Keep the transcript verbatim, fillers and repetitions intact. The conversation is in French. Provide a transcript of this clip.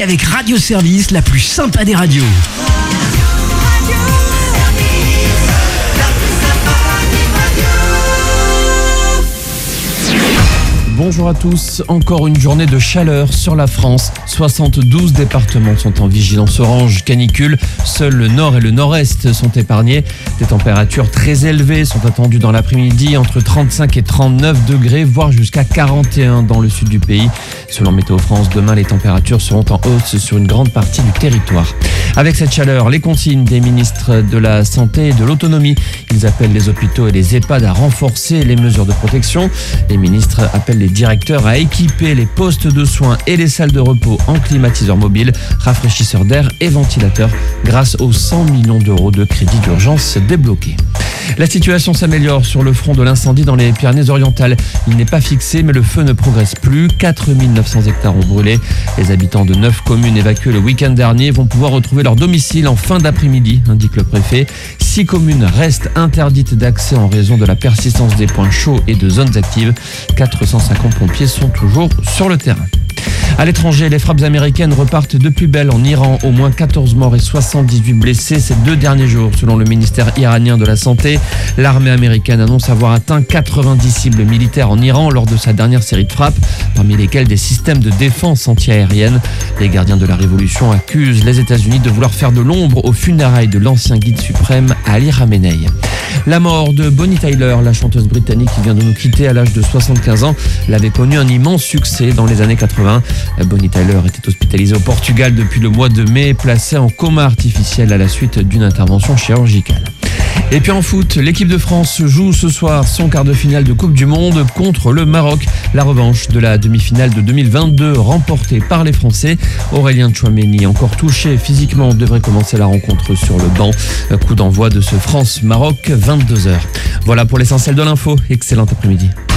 avec Radio Service, la plus sympa des radios. Bonjour à tous, encore une journée de chaleur sur la France. soixante-douze départements sont en vigilance orange canicule. Seuls le nord et le nord-est sont épargnés. Des températures très élevées sont attendues dans l'après-midi, entre trente-cinq et trente-neuf degrés, voire jusqu'à quarante et un dans le sud du pays. Selon Météo France, demain les températures seront en hausse sur une grande partie du territoire. Avec cette chaleur, les consignes des ministres de la Santé et de l'Autonomie. Ils appellent les hôpitaux et les EHPAD à renforcer les mesures de protection. Les ministres appellent les directeurs à équiper les postes de soins et les salles de repos en climatiseurs mobiles, rafraîchisseurs d'air et ventilateurs grâce aux cent millions d'euros de crédits d'urgence débloqués. La situation s'améliore sur le front de l'incendie dans les Pyrénées-Orientales. Il n'est pas fixé, mais le feu ne progresse plus. quatre mille neuf cents hectares ont brûlé. Les habitants de neuf communes évacuées le week-end dernier vont pouvoir retrouver leur domicile en fin d'après-midi, indique le préfet. Six communes restent interdites d'accès en raison de la persistance des points chauds et de zones actives. quatre cent cinquante pompiers sont toujours sur le terrain. À l'étranger, les frappes américaines repartent de plus belle en Iran. Au moins quatorze morts et soixante-dix-huit blessés ces deux derniers jours, selon le ministère iranien de la Santé. L'armée américaine annonce avoir atteint quatre-vingt-dix cibles militaires en Iran lors de sa dernière série de frappes, parmi lesquelles des systèmes de défense antiaérienne. Les gardiens de la révolution accusent les États-Unis de vouloir faire de l'ombre aux funérailles de l'ancien guide suprême Ali Khamenei. La mort de Bonnie Tyler, la chanteuse britannique qui vient de nous quitter à l'âge de soixante-quinze ans, l'avait connu un immense succès dans les années quatre-vingts. Bonnie Tyler était hospitalisée au Portugal depuis le mois de mai, placée en coma artificiel à la suite d'une intervention chirurgicale. Et puis en foot, l'équipe de France joue ce soir son quart de finale de Coupe du Monde contre le Maroc. La revanche de la demi-finale de deux mille vingt-deux remportée par les Français. Aurélien Tchouaméni, encore touché physiquement, devrait commencer la rencontre sur le banc. Coup d'envoi de ce France-Maroc, vingt-deux heures. Voilà pour l'essentiel de l'info. Excellent après-midi.